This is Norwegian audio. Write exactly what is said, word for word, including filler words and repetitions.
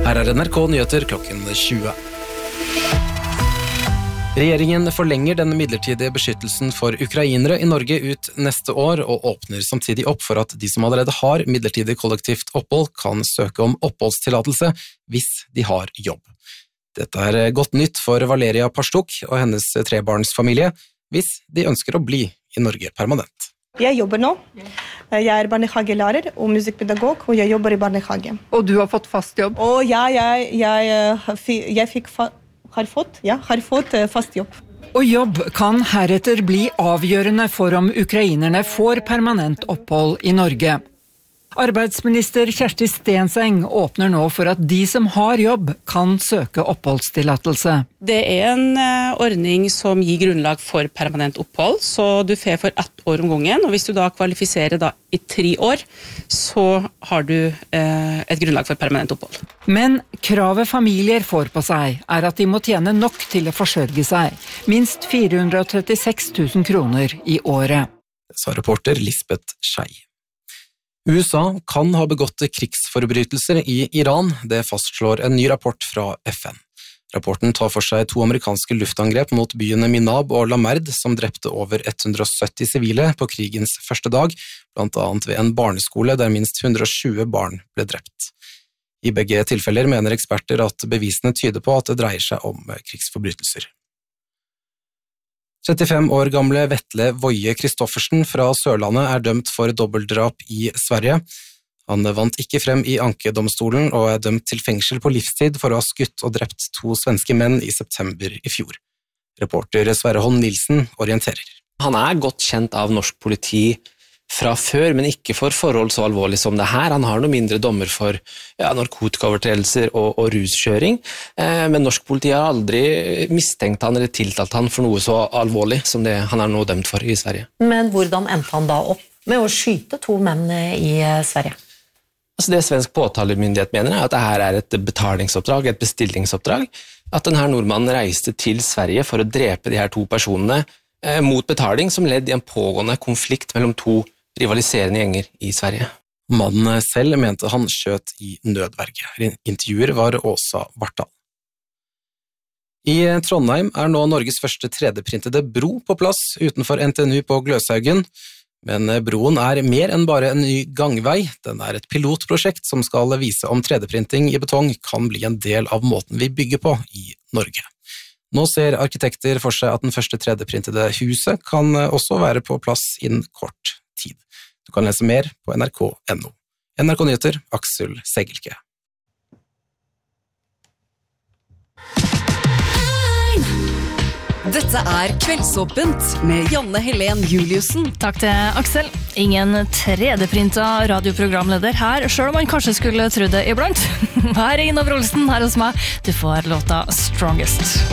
Her er N R K Nyheter klokken tjue. Regjeringen forlenger den midlertidige beskyttelsen for ukrainere i Norge ut neste år, og åpner samtidig opp for at de som allerede har midlertidig kollektivt opphold kan søke om oppholdstillatelse hvis de har jobb. Dette er godt nytt for Valeria Parstuk og hennes trebarnsfamilie, hvis de ønsker å bli i Norge permanent. Jeg jobber nå. Jeg er barnehagelærer og musikkpedagog, og jeg jobber i barnehage. Og du har fått fast jobb? Og ja, jeg, jeg, jeg fikk fa- har fått, ja, har fått fast jobb. Og jobb kan heretter bli avgjørende for om ukrainerne får permanent opphold i Norge. Arbeidsminister Kjersti Stenseng åpner nå for at de som har jobb kan søke oppholdstillatelse. Det er en ordning som gir grunnlag for permanent opphold, så du får for ett år om gangen, og hvis du da kvalifiserer da i tre år, så har du eh, et grunnlag for permanent opphold. Men kravet familier får på seg er at de må tjene nok til å forsørge seg, minst fire hundre og trettiseks tusen kroner i året. Sa reporter Lisbeth Schei. U S A kan ha begått krigsforbrytelser i Iran, det fastslår en ny rapport fra F N. Rapporten tar for seg to amerikanske luftangrep mot byene Minab og Lamerd, som drepte over hundre og sytti sivile på krigens første dag, blant annet ved en barneskole der minst hundre og tjue barn ble drept. I begge tilfeller mener eksperter at bevisene tyder på at det dreier seg om krigsforbrytelser. trettifem år gamle Vetle Woie Kristoffersen fra Sørlandet er dømt for dobbeltdrap i Sverige. Han vant ikke frem i ankedomstolen og er dømt til fengsel på livstid for å ha skutt og drept to svenske menn i september i fjor. Reporter Sverre Holm Nilsen orienterer. Han er godt kjent av norsk politi fra før, men ikke for forhold så alvorlig som det her. Han har noe mindre dommer for ja, narkotikaovertredelser og, og ruskjøring, eh, men norsk politi har aldri mistenkt han eller tiltalt han for noe så alvorlig som det han er nå dømt for i Sverige. Men hvordan endte han da opp med å skyte to menn i Sverige? Altså det svensk påtalemyndighet mener er at det her er et betalingsoppdrag, et bestillingsoppdrag, at denne nordmannen reiste til Sverige for å drepe de her to personene eh, mot betaling som ledd i en pågående konflikt mellom to rivaliserende gjenger i Sverige. Mannen selv mente han skjøt i nødverge. Intervjuer var Åsa Bartal. I Trondheim er nå Norges første tre D-printede bro på plass utenfor N T N U på Gløshaugen. Men broen er mer enn bare en ny gangvei. Den er et pilotprosjekt som skal vise om tre D-printing i betong kan bli en del av måten vi bygger på i Norge. Nå ser arkitekter for seg at den første tre D-printede huset kan også være på plass innen kort tid. Du kan lese mer på N R K punktum N O. N R K Nyheter, Aksel Segelke. Dette er Kveldsåpent med Janne Helen Juliussen. Takk til Aksel. Ingen tre D-printa radioprogramleder her, selv om man kanskje skulle tro det iblant. Her er Ina Brolsen her hos meg. Du får låta Strongest.